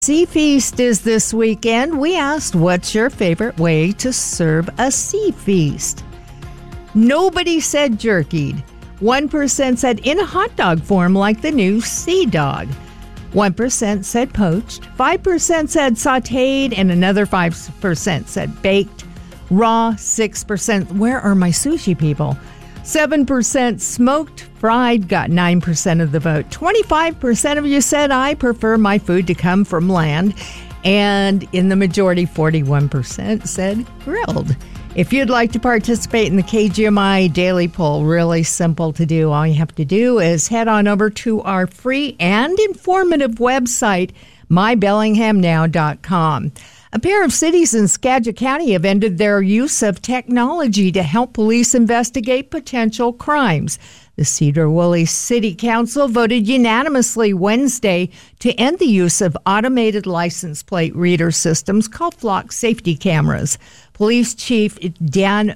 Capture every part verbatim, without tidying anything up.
Sea Feast is this weekend. We asked, what's your favorite way to serve a sea feast? Nobody said jerkied. one percent said in a hot dog form like the new Sea Dog. one percent said poached. five percent said sautéed. And another five percent said baked. Raw, six percent. Where are my sushi people? seven percent smoked, fried, got nine percent of the vote. twenty-five percent of you said, I prefer my food to come from land. And in the majority, forty-one percent said grilled. If you'd like to participate in the K G M I Daily Poll, really simple to do. All you have to do is head on over to our free and informative website, my bellingham now dot com. A pair of cities in Skagit County have ended their use of technology to help police investigate potential crimes. The Cedar Woolley City Council voted unanimously Wednesday to end the use of automated license plate reader systems called flock safety cameras. Police Chief Dan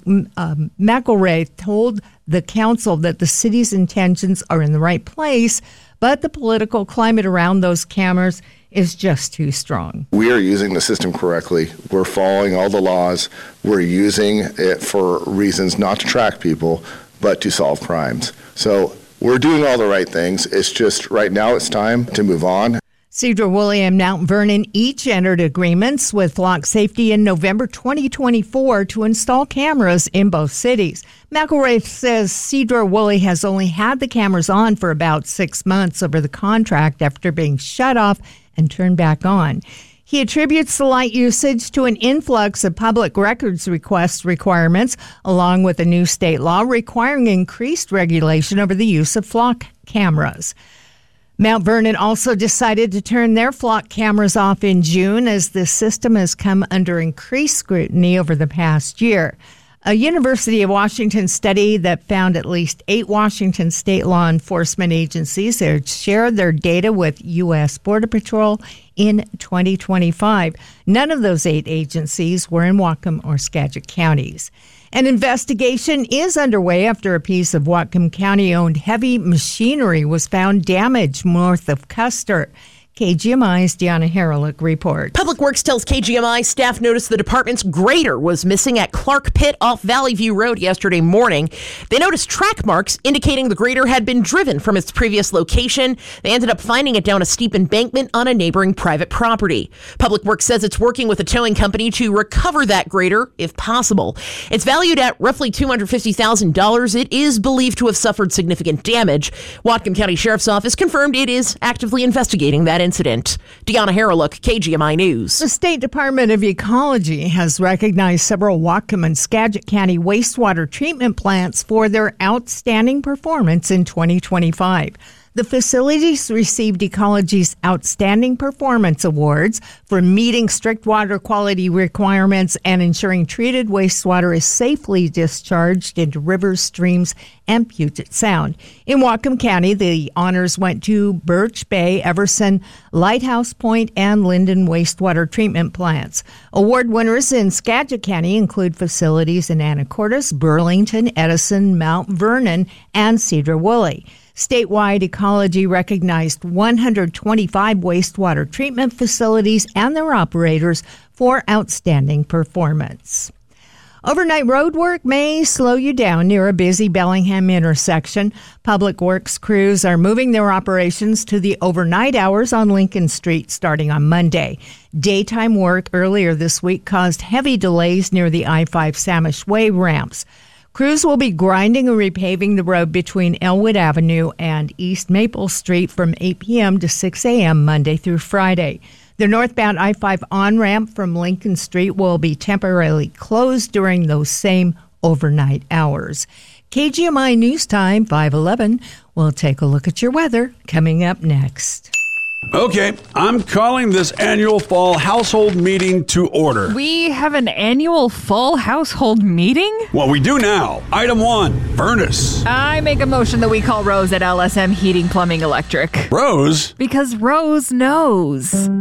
McElrath told the council that the city's intentions are in the right place, but the political climate around those cameras is just too strong. We are using the system correctly. We're following all the laws. We're using it for reasons not to track people, but to solve crimes. So we're doing all the right things. It's just right now it's time to move on. Cedar Woolley and Mount Vernon each entered agreements with Flock Safety in November twenty twenty-four to install cameras in both cities. McElrath says Cedar Woolley has only had the cameras on for about six months over the contract after being shut off and turned back on. He attributes the light usage to an influx of public records request requirements, along with a new state law requiring increased regulation over the use of flock cameras. Mount Vernon also decided to turn their flock cameras off in June as the system has come under increased scrutiny over the past year. A University of Washington study that found at least eight Washington state law enforcement agencies had shared their data with U S Border Patrol in twenty twenty-five. None of those eight agencies were in Whatcom or Skagit counties. An investigation is underway after a piece of Whatcom County-owned heavy machinery was found damaged north of Custer. K G M I's Deanna Haralick reports. Public Works tells K G M I staff noticed the department's grader was missing at Clark Pit off Valley View Road yesterday morning. They noticed track marks indicating the grader had been driven from its previous location. They ended up finding it down a steep embankment on a neighboring private property. Public Works says it's working with a towing company to recover that grader if possible. It's valued at roughly two hundred fifty thousand dollars. It is believed to have suffered significant damage. Whatcom County Sheriff's Office confirmed it is actively investigating that incident. Deanna Haralick, K G M I News. The State Department of Ecology has recognized several Whatcom and Skagit County wastewater treatment plants for their outstanding performance in twenty twenty-five. The facilities received Ecology's Outstanding Performance Awards for meeting strict water quality requirements and ensuring treated wastewater is safely discharged into rivers, streams, and Puget Sound. In Whatcom County, the honors went to Birch Bay, Everson, Lighthouse Point, and Linden wastewater treatment plants. Award winners in Skagit County include facilities in Anacortes, Burlington, Edison, Mount Vernon, and Cedar Woolley. Statewide, Ecology recognized one hundred twenty-five wastewater treatment facilities and their operators for outstanding performance. Overnight road work may slow you down near a busy Bellingham intersection. Public Works crews are moving their operations to the overnight hours on Lincoln Street starting on Monday. Daytime work earlier this week caused heavy delays near the I five Samish Way ramps. Crews will be grinding and repaving the road between Elwood Avenue and East Maple Street from eight p.m. to six a.m. Monday through Friday. The northbound I five on-ramp from Lincoln Street will be temporarily closed during those same overnight hours. K G M I News Time, five eleven. We'll take a look at your weather coming up next. Okay, I'm calling this annual fall household meeting to order. We have an annual fall household meeting? Well, we do now. Item one, furnace. I make a motion that we call Rose at L S M Heating, Plumbing, Electric. Rose? Because Rose knows.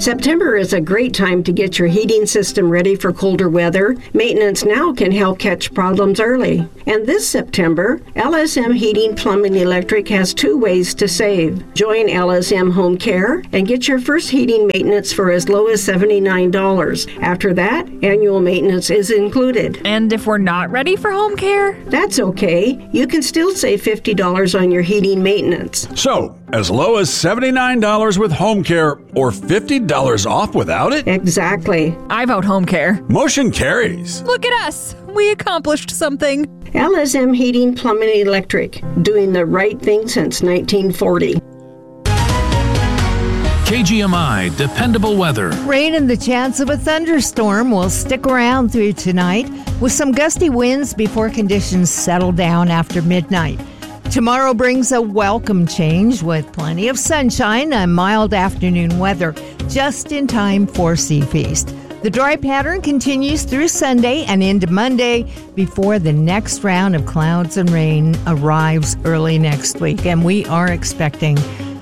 September is a great time to get your heating system ready for colder weather. Maintenance now can help catch problems early. And this September, L S M Heating, Plumbing, Electric has two ways to save. Join L S M Home Care and get your first heating maintenance for as low as seventy-nine dollars. After that, annual maintenance is included. And if we're not ready for home care? That's okay. You can still save fifty dollars on your heating maintenance. So, as low as seventy-nine dollars with home care or fifty dollars off without it? Exactly. I vote home care. Motion carries. Look at us. We accomplished something. L S M Heating, Plumbing, Electric, doing the right thing since nineteen forty. K G M I Dependable Weather. Rain and the chance of a thunderstorm will stick around through tonight with some gusty winds before conditions settle down after midnight. Tomorrow brings a welcome change with plenty of sunshine and mild afternoon weather just in time for Sea Feast. The dry pattern continues through Sunday and into Monday before the next round of clouds and rain arrives early next week. And we are expecting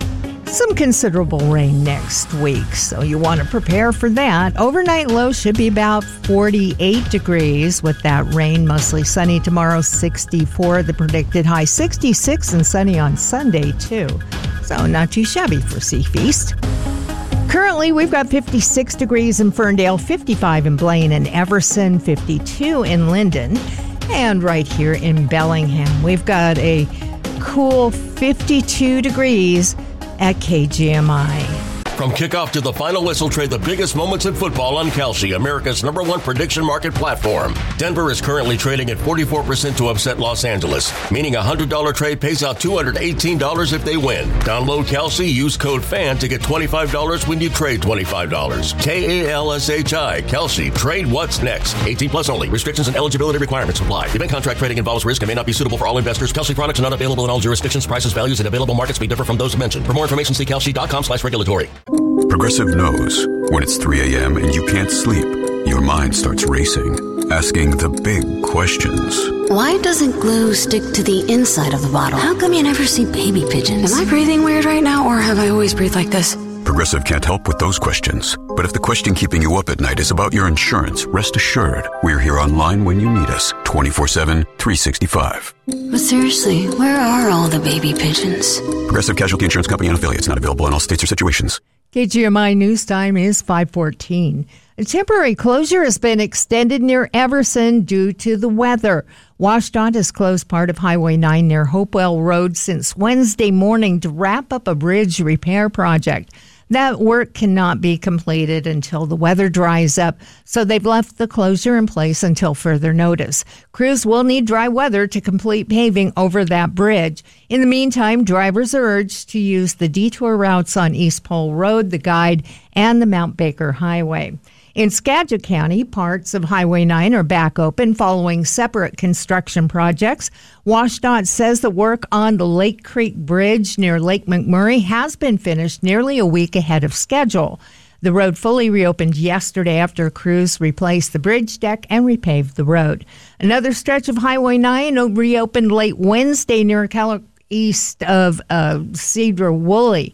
some considerable rain next week, so you want to prepare for that. Overnight low should be about forty-eight degrees with that rain. Mostly sunny tomorrow, sixty-four. The predicted high, sixty-six, and sunny on Sunday, too. So not too shabby for Sea Feast. Currently, we've got fifty-six degrees in Ferndale, fifty-five in Blaine and Everson, fifty-two in Linden, and right here in Bellingham, we've got a cool fifty-two degrees at K G M I. From kickoff to the final whistle, trade the biggest moments in football on Kalshi, America's number one prediction market platform. Denver is currently trading at forty-four percent to upset Los Angeles, meaning a one hundred dollars trade pays out two hundred eighteen dollars if they win. Download Kalshi, use code FAN to get twenty-five dollars when you trade twenty-five dollars. K A L S H I, Kalshi. Trade what's next. eighteen plus only. Restrictions and eligibility requirements apply. Event contract trading involves risk and may not be suitable for all investors. Kalshi products are not available in all jurisdictions. Prices, values, and available markets may differ from those mentioned. For more information, see kalshi.com slash regulatory. Progressive knows when it's three a.m. and you can't sleep, your mind starts racing, asking the big questions. Why doesn't glue stick to the inside of the bottle? How come you never see baby pigeons? Am I breathing weird right now, or have I always breathed like this? Progressive can't help with those questions. But if the question keeping you up at night is about your insurance, rest assured, we're here online when you need us, twenty-four seven, three sixty-five. But seriously, where are all the baby pigeons? Progressive Casualty Insurance Company and affiliates, not available in all states or situations. K G M I news time is five fourteen. A temporary closure has been extended near Everson due to the weather. WashDOT has closed part of Highway nine near Hopewell Road since Wednesday morning to wrap up a bridge repair project. That work cannot be completed until the weather dries up, so they've left the closure in place until further notice. Crews will need dry weather to complete paving over that bridge. In the meantime, drivers are urged to use the detour routes on East Pole Road, the Guide, and the Mount Baker Highway. In Skagit County, parts of Highway nine are back open following separate construction projects. WashDOT says the work on the Lake Creek Bridge near Lake McMurray has been finished nearly a week ahead of schedule. The road fully reopened yesterday after crews replaced the bridge deck and repaved the road. Another stretch of Highway nine reopened late Wednesday near Keller east of uh, Cedar Woolley.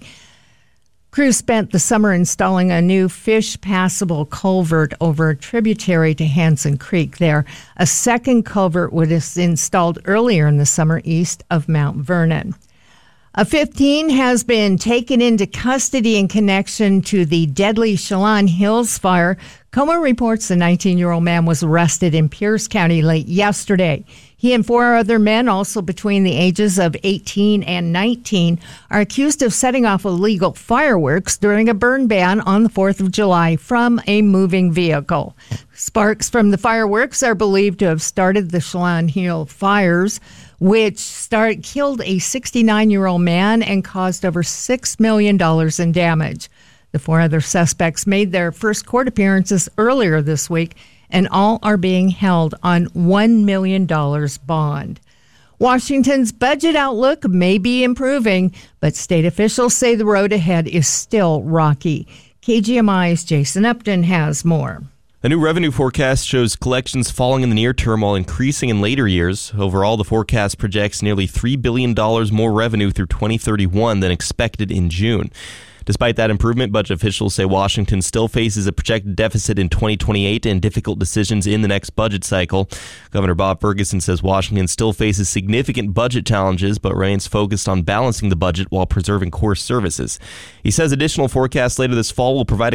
Crews spent the summer installing a new fish-passable culvert over a tributary to Hanson Creek there. A second culvert was installed earlier in the summer east of Mount Vernon. A fifteen has been taken into custody in connection to the deadly Chelan Hills fire. Coma reports the nineteen-year-old man was arrested in Pierce County late yesterday. He and four other men, also between the ages of eighteen and nineteen, are accused of setting off illegal fireworks during a burn ban on the fourth of July from a moving vehicle. Sparks from the fireworks are believed to have started the Chelan Hill fires, which start, killed a sixty-nine-year-old man and caused over six million dollars in damage. The four other suspects made their first court appearances earlier this week, and all are being held on one million dollars bond. Washington's budget outlook may be improving, but state officials say the road ahead is still rocky. K G M I's Jason Upton has more. The new revenue forecast shows collections falling in the near term while increasing in later years. Overall, the forecast projects nearly three billion dollars more revenue through twenty thirty-one than expected in June. Despite that improvement, budget officials say Washington still faces a projected deficit in twenty twenty-eight and difficult decisions in the next budget cycle. Governor Bob Ferguson says Washington still faces significant budget challenges, but remains focused on balancing the budget while preserving core services. He says additional forecasts later this fall will provide